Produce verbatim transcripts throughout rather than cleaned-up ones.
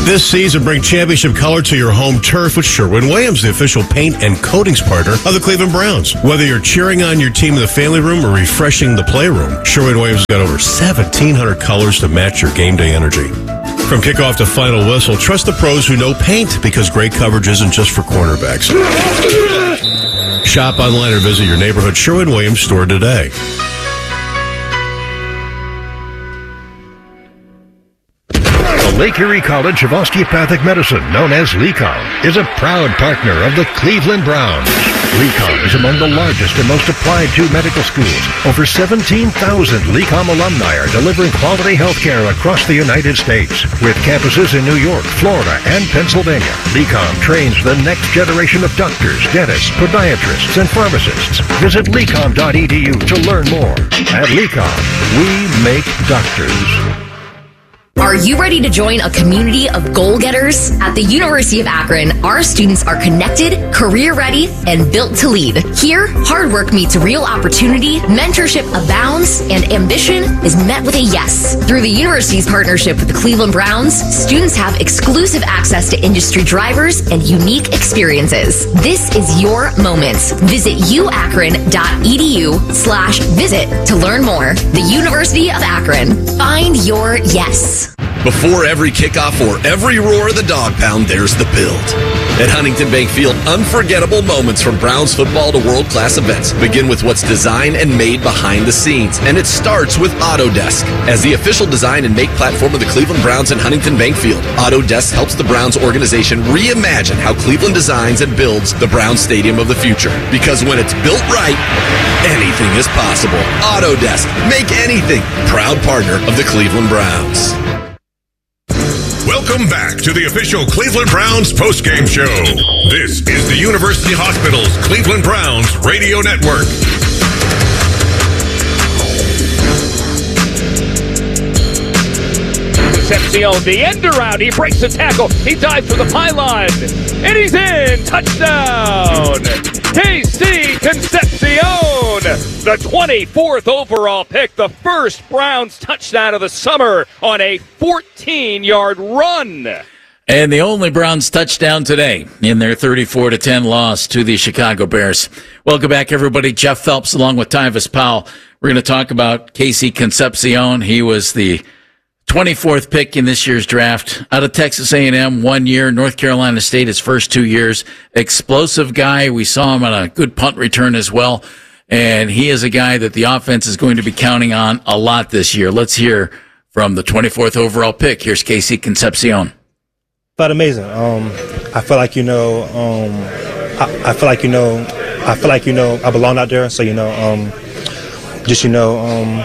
This season, bring championship color to your home turf with Sherwin-Williams, the official paint and coatings partner of the Cleveland Browns. Whether you're cheering on your team in the family room or refreshing the playroom, Sherwin-Williams has got over seventeen hundred colors to match your game day energy. From kickoff to final whistle, trust the pros who know paint, because great coverage isn't just for cornerbacks. Shop online or visit your neighborhood Sherwin-Williams store today. Lake Erie College of Osteopathic Medicine, known as LECOM, is a proud partner of the Cleveland Browns. LECOM is among the largest and most applied to medical schools. Over seventeen thousand LECOM alumni are delivering quality health care across the United States. With campuses in New York, Florida, and Pennsylvania, LECOM trains the next generation of doctors, dentists, podiatrists, and pharmacists. Visit lecom dot e d u to learn more. At LECOM, we make doctors. Are you ready to join a community of goal-getters? At the University of Akron, our students are connected, career-ready, and built to lead. Here, hard work meets real opportunity, mentorship abounds, and ambition is met with a yes. Through the university's partnership with the Cleveland Browns, students have exclusive access to industry drivers and unique experiences. This is your moment. Visit u akron dot e d u slash visit to learn more. The University of Akron. Find your yes. Before every kickoff or every roar of the dog pound, there's the build. At Huntington Bank Field, unforgettable moments from Browns football to world-class events begin with what's designed and made behind the scenes, and it starts with Autodesk. As the official design and make platform of the Cleveland Browns and Huntington Bank Field, Autodesk helps the Browns organization reimagine how Cleveland designs and builds the Browns Stadium of the future. Because when it's built right, anything is possible. Autodesk, make anything. Proud partner of the Cleveland Browns. Welcome back to the official Cleveland Browns postgame show. This is the University Hospital's Cleveland Browns radio network. Concepcion, the end around. He breaks the tackle. He dives for the pylon. And he's in. Touchdown. K C Concepcion, the twenty-fourth overall pick, the first Browns touchdown of the summer on a fourteen-yard run. And the only Browns touchdown today in their thirty-four to ten loss to the Chicago Bears. Welcome back, everybody. Jeff Phelps along with Tyvis Powell. We're going to talk about K C Concepcion. He was the twenty-fourth pick in this year's draft out of Texas A and M, one year, North Carolina State his first two years. Explosive guy. We saw him on a good punt return as well. And he is a guy that the offense is going to be counting on a lot this year. Let's hear from the twenty-fourth overall pick. Here's K C Concepcion. Felt amazing. Um, I feel like, you know, um, I, I feel like, you know, I feel like, you know, I belong out there. So, you know, um, just, you know, um,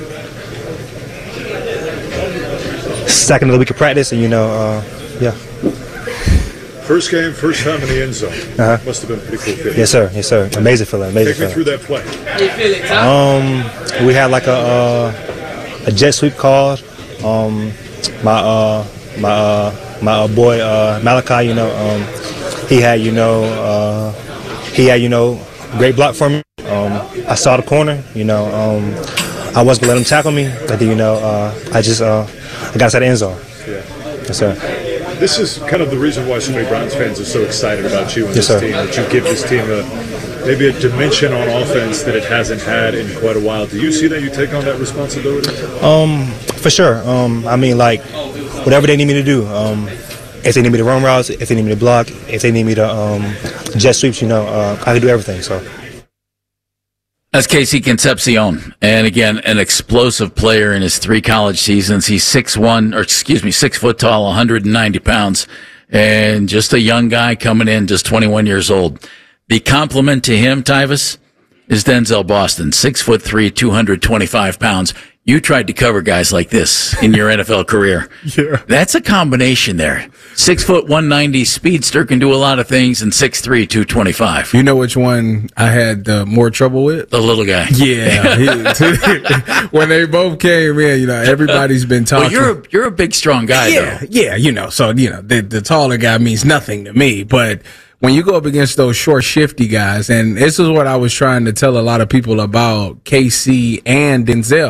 second of the week of practice, and you know, uh, yeah. First game, first time in the end zone. Uh-huh. Must have been a pretty cool feeling. Yes, sir. Yes, sir. Amazing feeling. Amazing Take me feeling. through that play. How you feel it, Tom? Um, we had like a uh, a jet sweep called. Um, my uh, my uh, my uh, boy uh, Malachi, you know, um, he had you know uh, he had you know great block for me. Um, I saw the corner, you know. Um, I wasn't gonna let him tackle me. I think you know. Uh, I just uh, I got inside the end zone. Yeah. Yes, sir. This is kind of the reason why so many Browns fans are so excited about you and yes, this sir. team, that you give this team a, maybe a dimension on offense that it hasn't had in quite a while. Do you see that you take on that responsibility? Um, for sure. Um, I mean, like, whatever they need me to do. Um, if they need me to run routes, if they need me to block, if they need me to um, jet sweeps, you know, uh, I can do everything, so. That's K C Concepcion, and again, an explosive player in his three college seasons. He's six one, or excuse me, six foot tall, one hundred ninety pounds, and just a young guy coming in, just twenty-one years old. The compliment to him, Tyvis, is Denzel Boston, six foot three, two hundred twenty-five pounds. You tried to cover guys like this in your N F L career. Yeah. That's a combination there. Six foot, one ninety, speedster, can do a lot of things, and six three, two twenty-five. You know which one I had uh, more trouble with? The little guy. Yeah. He, when they both came in, you know, everybody's been talking. Well, you're a, you're a big, strong guy, yeah, though. Yeah, you know, so, you know, the, the taller guy means nothing to me, but when you go up against those short, shifty guys, and this is what I was trying to tell a lot of people about K C and Denzel.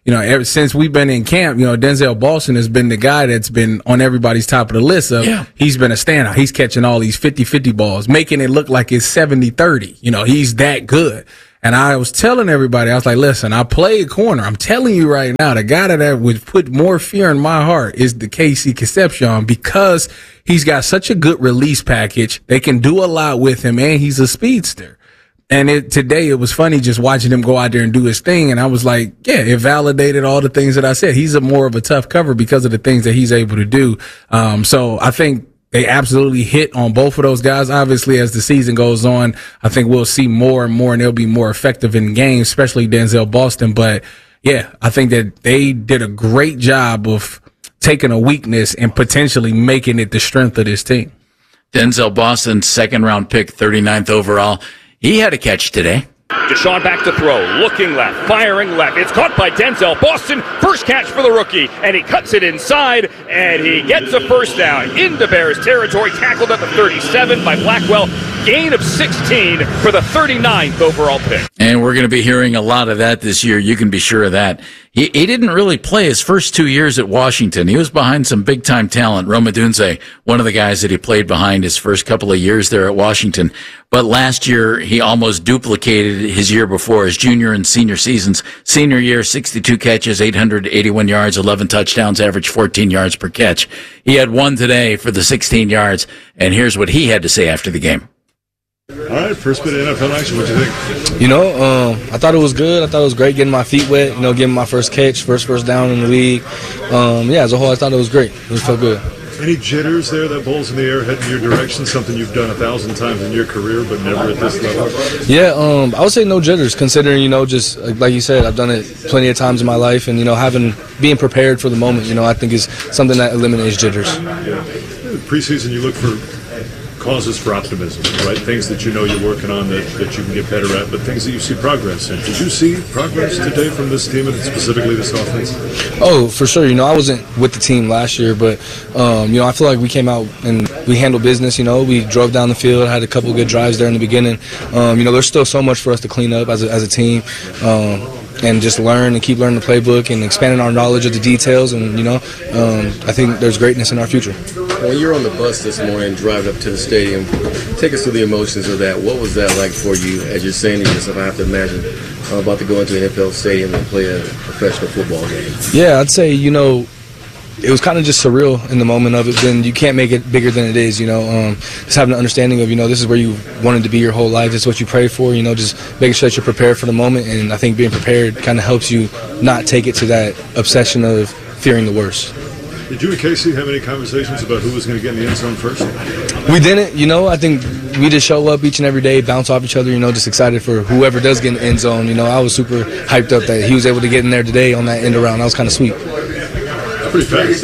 you know, ever since we've been in camp, you know, Denzel Boston has been the guy that's been on everybody's top of the list. Of, yeah. He's been a standout. He's catching all these fifty-fifty balls, making it look like it's seventy thirty. You know, he's that good. And I was telling everybody, I was like, listen, I play corner. I'm telling you right now, the guy that would put more fear in my heart is the K C Concepcion, because he's got such a good release package. They can do a lot with him, and he's a speedster. And it, today it was funny just watching him go out there and do his thing. And I was like, yeah, it validated all the things that I said. He's a more of a tough cover because of the things that he's able to do. Um, so I think they absolutely hit on both of those guys. Obviously, as the season goes on, I think we'll see more and more, and they'll be more effective in games, especially Denzel Boston. But yeah, I think that they did a great job of taking a weakness and potentially making it the strength of this team. Denzel Boston, second round pick, thirty-ninth overall. He had a catch today. Deshaun back to throw, looking left, firing left. It's caught by Denzel Boston. First catch for the rookie, and he cuts it inside, and he gets a first down into Bears territory. Tackled at the thirty-seven by Blackwell. Gain of sixteen for the thirty-ninth overall pick. And we're going to be hearing a lot of that this year. You can be sure of that. He, he didn't really play his first two years at Washington. He was behind some big-time talent. Rome Odunze, one of the guys that he played behind his first couple of years there at Washington. But last year, he almost duplicated his year before, his junior and senior seasons. Senior year, sixty-two catches, eight hundred eighty-one yards, eleven touchdowns, average fourteen yards per catch. He had one today for the sixteen yards, and here's what he had to say after the game. All right, first bit of N F L action. What do you think? You know, um, I thought it was good. I thought it was great getting my feet wet, you know, getting my first catch, first first down in the league. Um, yeah, as a whole, I thought it was great. It felt good. Any jitters there, that ball's in the air heading your direction, something you've done a thousand times in your career but never at this level? Yeah, um, I would say no jitters, considering, you know, just like you said, I've done it plenty of times in my life, and, you know, having being prepared for the moment, you know, I think is something that eliminates jitters. Yeah. Preseason, you look for causes for optimism, right? Things that you know you're working on that, that you can get better at, but things that you see progress in. Did you see progress today from this team and specifically this offense? Oh, for sure. You know, I wasn't with the team last year, but, um, you know, I feel like we came out and we handled business. You know, we drove down the field, had a couple good drives there in the beginning. Um, you know, there's still so much for us to clean up as a, as a team. Um, and just learn and keep learning the playbook and expanding our knowledge of the details. And, you know, um, I think there's greatness in our future. When you're on the bus this morning, driving up to the stadium, take us through the emotions of that. What was that like for you as you're saying to yourself, I have to imagine I'm about to go into an N F L stadium and play a professional football game? Yeah, I'd say, you know, it was kind of just surreal in the moment of it. Then you can't make it bigger than it is, you know. Um, just having an understanding of, you know, this is where you wanted to be your whole life. This is what you prayed for, you know, just making sure that you're prepared for the moment. And I think being prepared kind of helps you not take it to that obsession of fearing the worst. Did you and Casey have any conversations about who was going to get in the end zone first? We didn't, you know. I think we just show up each and every day, bounce off each other, you know, just excited for whoever does get in the end zone. You know, I was super hyped up that he was able to get in there today on that end around. That was kind of sweet. Pretty fast.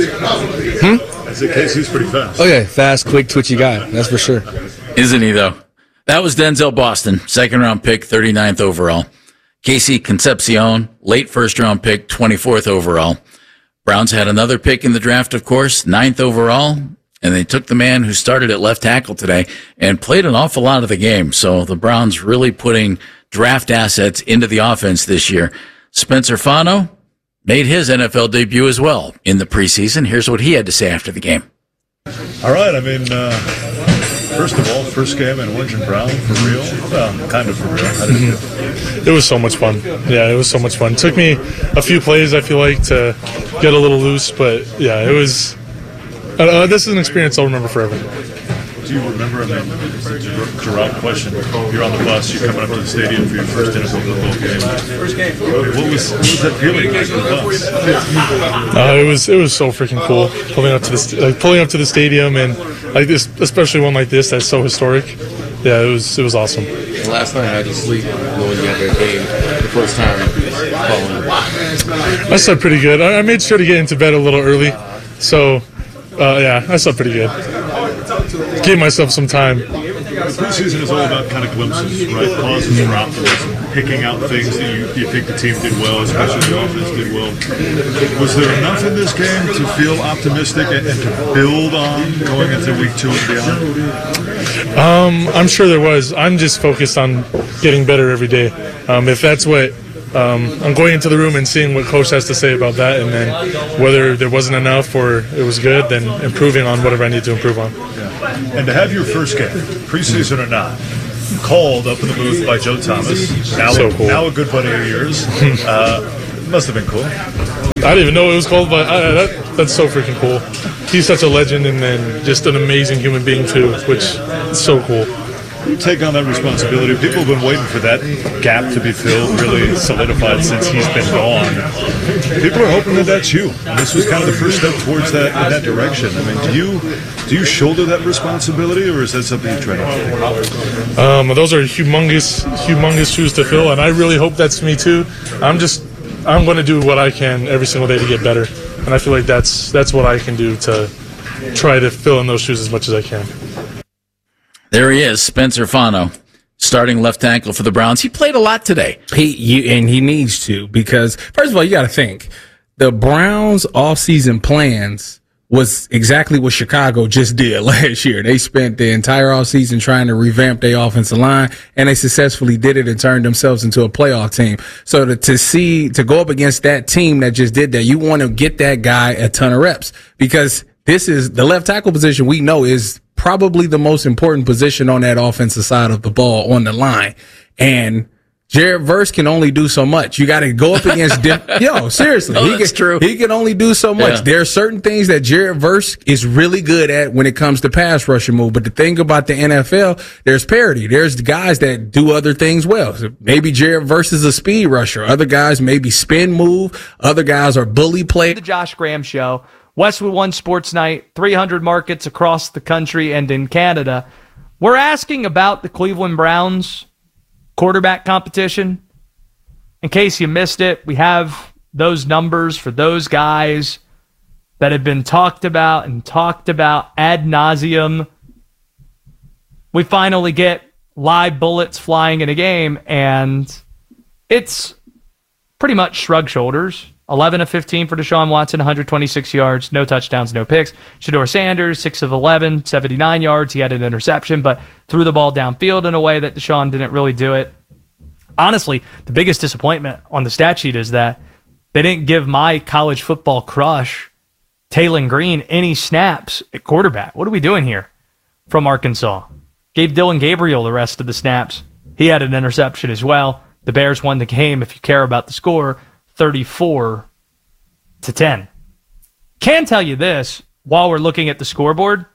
Hmm? I said Casey's pretty fast. Oh, yeah, fast, quick, twitchy guy. That's for sure. Isn't he, though? That was Denzel Boston, second-round pick, thirty-ninth overall. K C Concepcion, late first-round pick, twenty-fourth overall. Browns had another pick in the draft, of course, ninth overall, and they took the man who started at left tackle today and played an awful lot of the game. So the Browns really putting draft assets into the offense this year. Spencer Fano made his N F L debut as well in the preseason. Here's what he had to say after the game. All right, I mean, uh, first of all, first game in orange and brown, for real? Well, kind of for real. How did it feel? It was so much fun. Yeah, it was so much fun. It took me a few plays, I feel like, to get a little loose, but yeah, it was, uh, this is an experience I'll remember forever. Do you remember, I mean, it's a Gerard question, you're on the bus, you're coming up to the stadium for your first N F L football game. First game. What was, what was that feeling like on the bus? Uh, it was it was so freaking cool pulling up to the like pulling up to the stadium, and like this, especially one like this that's so historic. Yeah, it was it was awesome. And last night, how'd you sleep knowing you had that game the first time following? I slept pretty good. I, I made sure to get into bed a little early, so uh, yeah, I slept pretty good. Give myself some time. The preseason is all about kind of glimpses, right? Pauses for optimism, picking out things that you, you think the team did well, especially the offense did well. Was there enough in this game to feel optimistic and, and to build on going into week two and beyond? Um, I'm sure there was. I'm just focused on getting better every day. Um, if that's what um, I'm going into the room and seeing what coach has to say about that, and then whether there wasn't enough or it was good, then improving on whatever I need to improve on. Yeah. And to have your first game, preseason or not, called up in the booth by Joe Thomas, now, so cool. now a good buddy of yours, uh, must have been cool. I didn't even know it was called, but I, that, that's so freaking cool. He's such a legend and then just an amazing human being too, which is so cool. You take on that responsibility. People have been waiting for that gap to be filled, really solidified since he's been gone. People are hoping that that's you. And this was kind of the first step towards that in that direction. I mean, do you do you shoulder that responsibility, or is that something you try to do? Um, those are humongous, humongous shoes to fill, and I really hope that's me too. I'm just, I'm going to do what I can every single day to get better, and I feel like that's that's what I can do to try to fill in those shoes as much as I can. There he is, Spencer Fano, starting left tackle for the Browns. He played a lot today. He you, and he needs to, because first of all, you got to think the Browns' offseason plans was exactly what Chicago just did last year. They spent the entire offseason trying to revamp their offensive line, and they successfully did it and turned themselves into a playoff team. So to, to see, to go up against that team that just did that, you want to get that guy a ton of reps, because this is the left tackle position we know is probably the most important position on that offensive side of the ball on the line. And Jared Verse can only do so much. You got to go up against, diff- yo, seriously. No, he that's can, true. He can only do so much. Yeah. There are certain things that Jared Verse is really good at when it comes to pass rushing move. But the thing about the N F L, there's parity. There's the guys that do other things well. So maybe Jared Verse is a speed rusher. Other guys maybe spin move. Other guys are bully play. The Josh Graham Show. Westwood One Sports Night, three hundred markets across the country and in Canada. We're asking about the Cleveland Browns quarterback competition. In case you missed it, we have those numbers for those guys that have been talked about and talked about ad nauseum. We finally get live bullets flying in a game, and it's pretty much shrug shoulders. eleven of fifteen for Deshaun Watson, one hundred twenty-six yards, no touchdowns, no picks. Shedeur Sanders, six of eleven, seventy-nine yards. He had an interception, but threw the ball downfield in a way that Deshaun didn't really do it. Honestly, the biggest disappointment on the stat sheet is that they didn't give my college football crush, Taylon Green, any snaps at quarterback. What are we doing here from Arkansas? Gave Dylan Gabriel the rest of the snaps. He had an interception as well. The Bears won the game, if you care about the score, thirty-four to ten. Can tell you this, while we're looking at the scoreboard,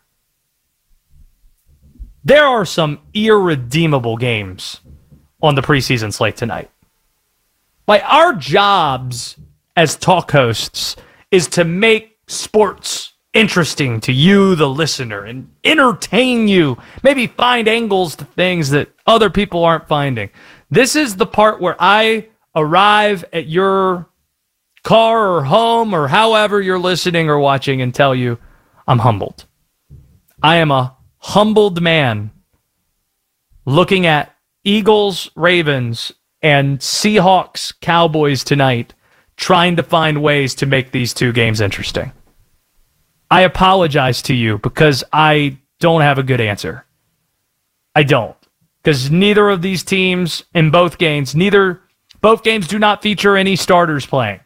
there are some irredeemable games on the preseason slate tonight. Like, our jobs as talk hosts is to make sports interesting to you, the listener, and entertain you. Maybe find angles to things that other people aren't finding. This is the part where I arrive at your car or home or however you're listening or watching and tell you I'm humbled. I am a humbled man looking at Eagles, Ravens, and Seahawks, Cowboys tonight, trying to find ways to make these two games interesting. I apologize to you because I don't have a good answer. I don't. Because neither of these teams in both games, neither, both games do not feature any starters playing.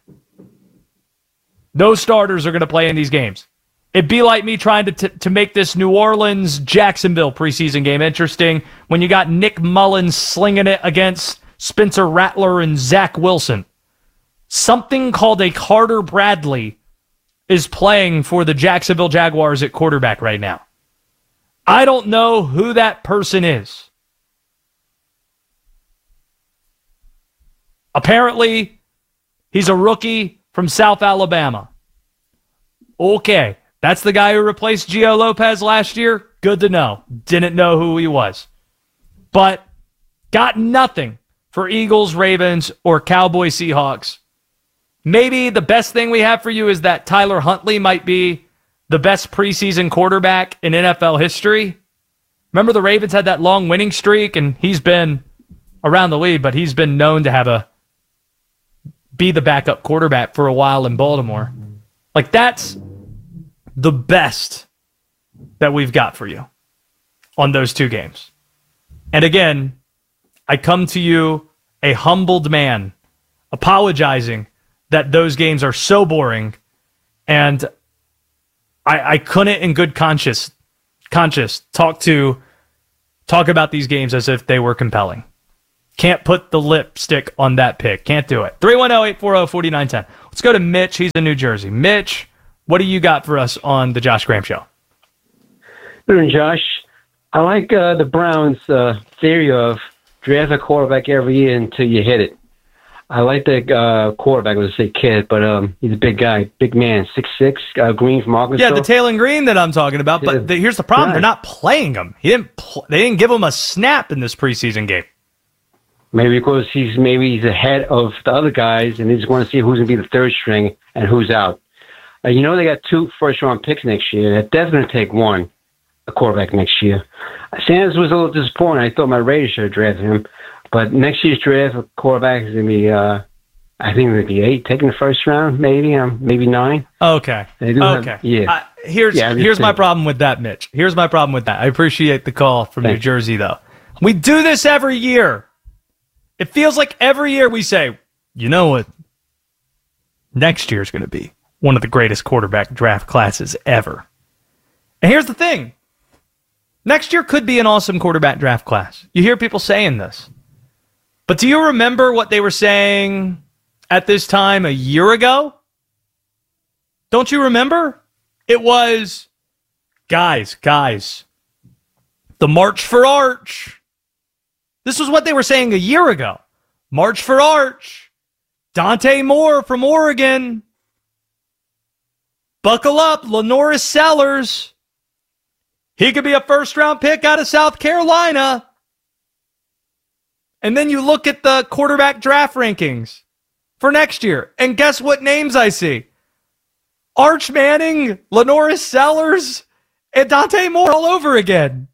No starters are going to play in these games. It'd be like me trying to, t- to make this New Orleans-Jacksonville preseason game interesting when you got Nick Mullins slinging it against Spencer Rattler and Zach Wilson. Something called a Carter Bradley is playing for the Jacksonville Jaguars at quarterback right now. I don't know who that person is. Apparently, he's a rookie from South Alabama. Okay. That's the guy who replaced Gio Lopez last year? Good to know. Didn't know who he was. But got nothing for Eagles, Ravens, or Cowboys, Seahawks. Maybe the best thing we have for you is that Tyler Huntley might be the best preseason quarterback in N F L history. Remember the Ravens had that long winning streak, and he's been around the league, but he's been known to have a be the backup quarterback for a while in Baltimore. Like, that's the best that we've got for you on those two games. And again, I come to you a humbled man. apologizing that those games are so boring, and I, I couldn't in good conscience conscience talk to talk about these games as if they were compelling. Can't put the lipstick on that pick. Can't do it. three one zero, eight four zero, four nine one zero. Let's go to Mitch. He's in New Jersey. Mitch, what do you got for us on the Josh Graham Show? Good, Josh. I like uh, the Browns' uh, theory of draft a quarterback every year until you hit it. I like the uh, quarterback. I was a kid, but um, he's a big guy, big man, six six, uh, Green from Arkansas. Yeah, the Taylor Green that I'm talking about. But the, here's the problem: Right. they're not playing him. He didn't. Pl- they didn't give him a snap in this preseason game. Maybe because he's maybe he's ahead of the other guys, and he's going to see who's going to be the third string and who's out. Uh, you know, they got two first round picks next year. They're definitely going to take one, a quarterback next year. Sanders was a little disappointed. I thought my Raiders should have drafted him, but next year's draft, a quarterback is going to be, uh, I think, it'll be eight, taking the first round, maybe, um, maybe nine. Okay. They do Okay. Have, yeah. Uh, here's Yeah, I'm just here's my saying. problem with that, Mitch. Here's my problem with that. I appreciate the call from New Jersey, though. We do this every year. It feels like every year we say, you know what? Next year's going to be one of the greatest quarterback draft classes ever. And here's the thing. Next year could be an awesome quarterback draft class. You hear people saying this. But do you remember what they were saying at this time a year ago? Don't you remember? It was, guys, guys, the March for Arch. This was what they were saying a year ago. March for Arch. Dante Moore from Oregon. Buckle up, Lenoris Sellers. He could be a first-round pick out of South Carolina. And then you look at the quarterback draft rankings for next year, and guess what names I see? Arch Manning, Lenoris Sellers, and Dante Moore all over again.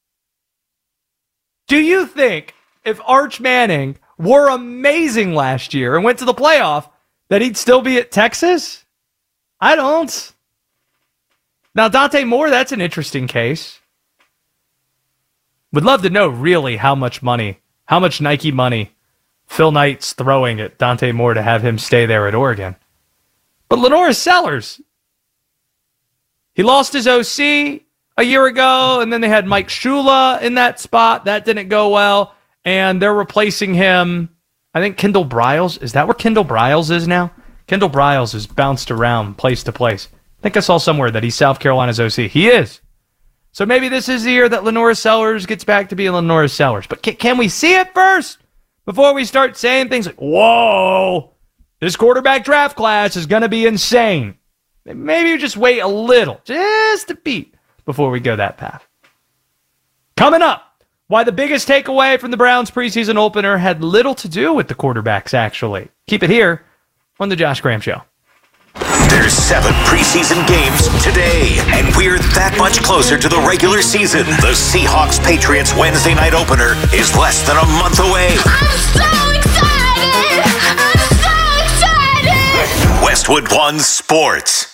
Do you think if Arch Manning were amazing last year and went to the playoff, that he'd still be at Texas? I don't. Now, Dante Moore, that's an interesting case. Would love to know really how much money, how much Nike money Phil Knight's throwing at Dante Moore to have him stay there at Oregon. But Lenoris Sellers, he lost his O C a year ago, and then they had Mike Shula in that spot. That didn't go well, and they're replacing him. I think Kendall Briles. Is that where Kendall Briles is now? Kendall Briles has bounced around place to place. I think I saw somewhere that he's South Carolina's O C. He is. So maybe this is the year that Lenoris Sellers gets back to being Lenoris Sellers. But can, can we see it first before we start saying things like, whoa, this quarterback draft class is going to be insane? Maybe you just wait a little, just a beat, before we go that path. Coming up, why the biggest takeaway from the Browns preseason opener had little to do with the quarterbacks, actually. Keep it here on the Josh Graham Show. There's seven preseason games today, and we're that much closer to the regular season. The Seahawks-Patriots Wednesday night opener is less than a month away. I'm so excited! I'm so excited! Westwood One Sports.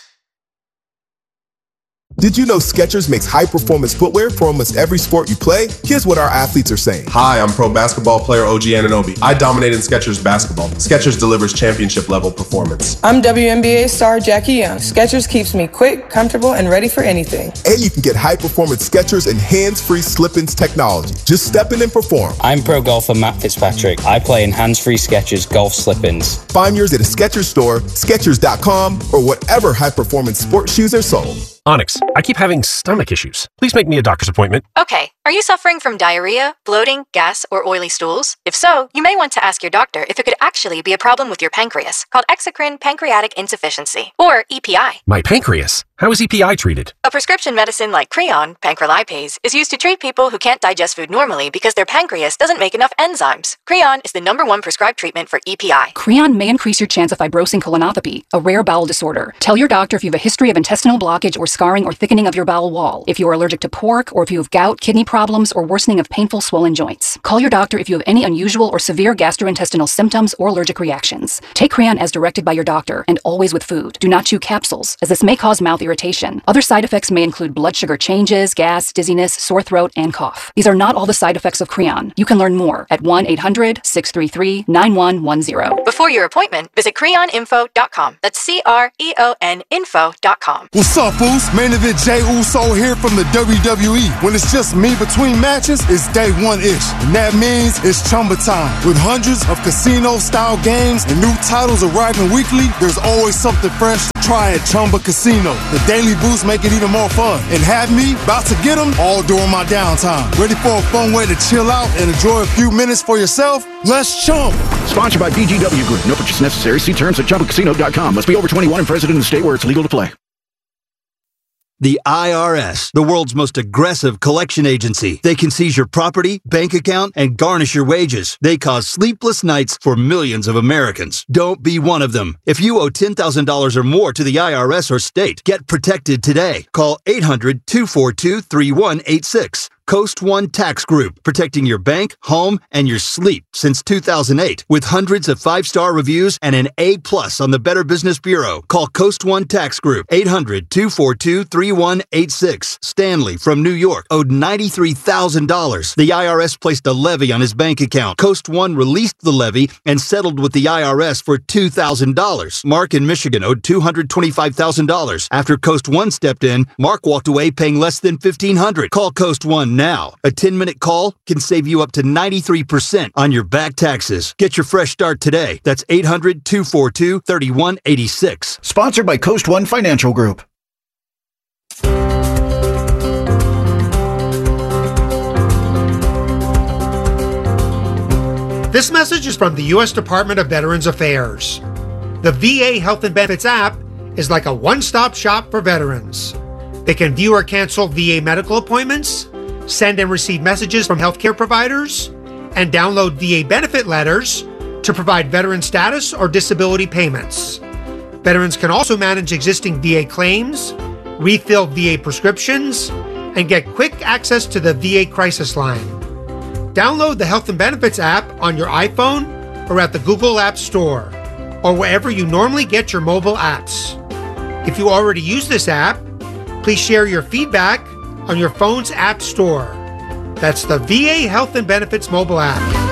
Did you know Skechers makes high-performance footwear for almost every sport you play? Here's what our athletes are saying. Hi, I'm pro basketball player O G Anunoby. I dominate in Skechers basketball. Skechers delivers championship-level performance. I'm W N B A star Jackie Young. Skechers keeps me quick, comfortable, and ready for anything. And you can get high-performance Skechers and hands-free slip-ins technology. Just step in and perform. I'm pro golfer Matt Fitzpatrick. I play in hands-free Skechers golf slip-ins. Find yours at a Skechers store, Skechers dot com, or whatever high-performance sports shoes are sold. Onyx, I keep having stomach issues. Please make me a doctor's appointment. Okay, are you suffering from diarrhea, bloating, gas, or oily stools? If so, you may want to ask your doctor if it could actually be a problem with your pancreas, called exocrine pancreatic insufficiency, or E P I. My pancreas? How is E P I treated? A prescription medicine like Creon, pancrelipase, is used to treat people who can't digest food normally because their pancreas doesn't make enough enzymes. Creon is the number one prescribed treatment for E P I. Creon may increase your chance of fibrosing colonopathy, a rare bowel disorder. Tell your doctor if you have a history of intestinal blockage or scarring or thickening of your bowel wall, if you are allergic to pork, or if you have gout, kidney problems, problems, or worsening of painful swollen joints. Call your doctor if you have any unusual or severe gastrointestinal symptoms or allergic reactions. Take Creon as directed by your doctor and always with food. Do not chew capsules, as this may cause mouth irritation. Other side effects may include blood sugar changes, gas, dizziness, sore throat, and cough. These are not all the side effects of Creon. You can learn more at one eight hundred, six three three, nine one one zero. Before your appointment, visit creon info dot com. That's C R E O N info dot com. What's up, Boost? Main event Jay Uso here from the W W E. When it's just me between matches, it's day one-ish. And that means it's Chumba time. With hundreds of casino-style games and new titles arriving weekly, there's always something fresh to try at Chumba Casino. The Daily Boost make it even more fun. And have me about to get them all during my downtime. Ready for a fun way to chill out and enjoy a few minutes for yourself? Let's Chumba. Sponsored by B G W Group. No purchase necessary. See terms at chumba casino dot com. Must be over twenty-one and present in the state where it's legal to play. The I R S, the world's most aggressive collection agency. They can seize your property, bank account, and garnish your wages. They cause sleepless nights for millions of Americans. Don't be one of them. If you owe ten thousand dollars or more to the I R S or state, get protected today. Call eight hundred, two four two, three one eight six. Coast One Tax Group, protecting your bank, home, and your sleep since two thousand eight. With hundreds of five-star reviews and an A plus on the Better Business Bureau. Call Coast One Tax Group, eight hundred, two four two, three one eight six. Stanley from New York owed ninety-three thousand dollars. The I R S placed a levy on his bank account. Coast One released the levy and settled with the I R S for two thousand dollars. Mark in Michigan owed two hundred twenty-five thousand dollars. After Coast One stepped in, Mark walked away paying less than fifteen hundred dollars. Call Coast One now. A ten-minute call can save you up to ninety-three percent on your back taxes. Get your fresh start today. That's eight hundred, two four two, three one eight six. Sponsored by Coast One Financial Group. This message is from the U S Department of Veterans Affairs. The V A Health and Benefits app is like a one-stop shop for veterans. They can view or cancel V A medical appointments, send and receive messages from healthcare providers, and download V A benefit letters to provide veteran status or disability payments. Veterans can also manage existing V A claims, refill V A prescriptions, and get quick access to the V A crisis line. Download the Health and Benefits app on your iPhone or at the Google App Store, or wherever you normally get your mobile apps. If you already use this app, please share your feedback on your phone's app store. That's the V A Health and Benefits mobile app.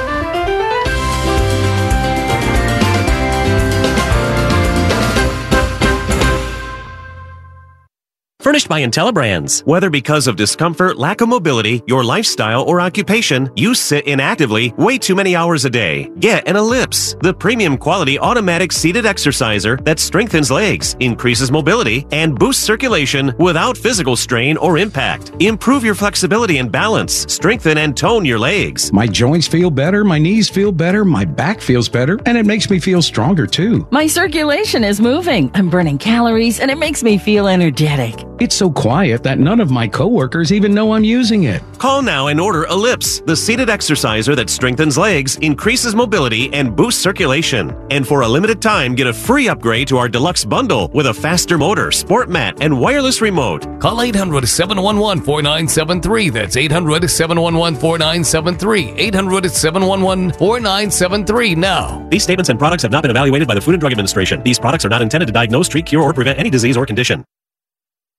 Furnished by IntelliBrands. Whether because of discomfort, lack of mobility, your lifestyle, or occupation, you sit inactively way too many hours a day. Get an Ellipse, the premium quality automatic seated exerciser that strengthens legs, increases mobility, and boosts circulation without physical strain or impact. Improve your flexibility and balance. Strengthen and tone your legs. My joints feel better, my knees feel better, my back feels better, and it makes me feel stronger too. My circulation is moving. I'm burning calories, and it makes me feel energetic. It's so quiet that none of my coworkers even know I'm using it. Call now and order Ellipse, the seated exerciser that strengthens legs, increases mobility, and boosts circulation. And for a limited time, get a free upgrade to our deluxe bundle with a faster motor, sport mat, and wireless remote. Call eight hundred, seven one one, four nine seven three. That's eight hundred, seven one one, four nine seven three. eight hundred, seven one one, four nine seven three now. These statements and products have not been evaluated by the Food and Drug Administration. These products are not intended to diagnose, treat, cure, or prevent any disease or condition.